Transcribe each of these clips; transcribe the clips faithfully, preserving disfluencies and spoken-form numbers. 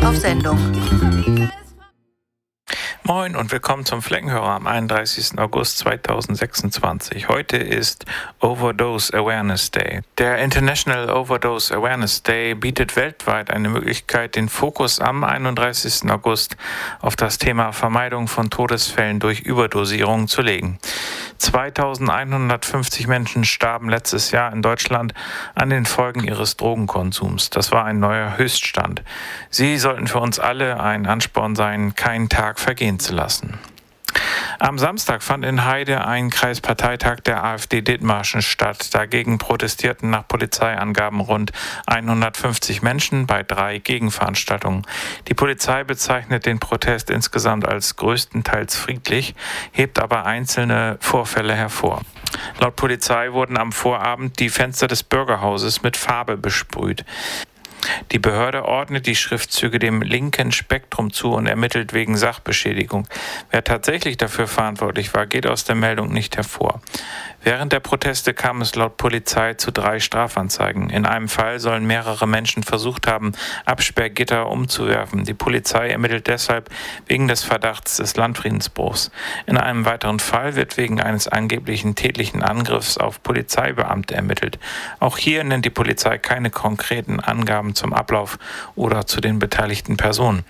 auf Sendung. Moin und willkommen zum Fleckenhörer am einunddreißigsten August zweitausendsechsundzwanzig. Heute ist Overdose Awareness Day. Der International Overdose Awareness Day bietet weltweit eine Möglichkeit, den Fokus am einunddreißigsten August auf das Thema Vermeidung von Todesfällen durch Überdosierung zu legen. zweitausendeinhundertfünfzig Menschen starben letztes Jahr in Deutschland an den Folgen ihres Drogenkonsums. Das war ein neuer Höchststand. Sie sollten für uns alle ein Ansporn sein, keinen Tag vergehen zu lassen. Am Samstag fand in Heide ein Kreisparteitag der AfD Dithmarschen statt. Dagegen protestierten nach Polizeiangaben rund hundertfünfzig Menschen bei drei Gegenveranstaltungen. Die Polizei bezeichnet den Protest insgesamt als größtenteils friedlich, hebt aber einzelne Vorfälle hervor. Laut Polizei wurden am Vorabend die Fenster des Bürgerhauses mit Farbe besprüht. Die Behörde ordnet die Schriftzüge dem linken Spektrum zu und ermittelt wegen Sachbeschädigung. Wer tatsächlich dafür verantwortlich war, geht aus der Meldung nicht hervor. Während der Proteste kam es laut Polizei zu drei Strafanzeigen. In einem Fall sollen mehrere Menschen versucht haben, Absperrgitter umzuwerfen. Die Polizei ermittelt deshalb wegen des Verdachts des Landfriedensbruchs. In einem weiteren Fall wird wegen eines angeblichen tätlichen Angriffs auf Polizeibeamte ermittelt. Auch hier nennt die Polizei keine konkreten Angaben zum Ablauf oder zu den beteiligten Personen.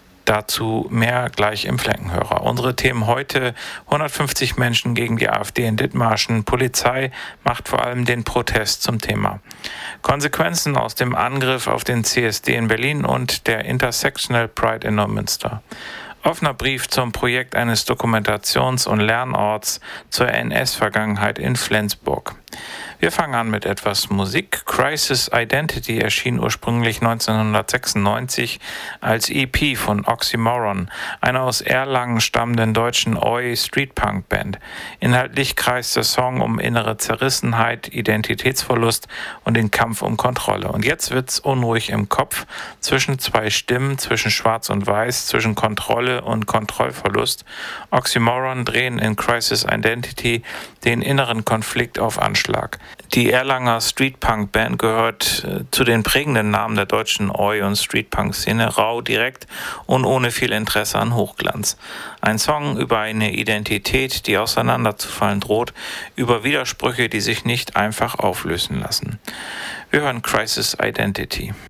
Dazu mehr gleich im Fleckenhörer. Unsere Themen heute: hundertfünfzig Menschen gegen die AfD in Dithmarschen. Polizei macht vor allem den Protest zum Thema. Konsequenzen aus dem Angriff auf den C S D in Berlin und der Intersectional Pride in Neumünster. Offener Brief zum Projekt eines Dokumentations- und Lernorts zur N S-Vergangenheit in Flensburg. Wir fangen an mit etwas Musik. Crisis Identity erschien ursprünglich neunzehnhundertsechsundneunzig als E P von Oxymoron, einer aus Erlangen stammenden deutschen Oi Streetpunk Band. Inhaltlich kreist der Song um innere Zerrissenheit, Identitätsverlust und den Kampf um Kontrolle. Und jetzt wird's unruhig im Kopf, zwischen zwei Stimmen, zwischen Schwarz und Weiß, zwischen Kontrolle und Kontrollverlust. Oxymoron drehen in Crisis Identity den inneren Konflikt auf Anschlag. Die Erlanger Streetpunk-Band gehört äh, zu den prägenden Namen der deutschen Oi- und Streetpunk-Szene, rau, direkt und ohne viel Interesse an Hochglanz. Ein Song über eine Identität, die auseinanderzufallen droht, über Widersprüche, die sich nicht einfach auflösen lassen. Wir hören Crisis Identity.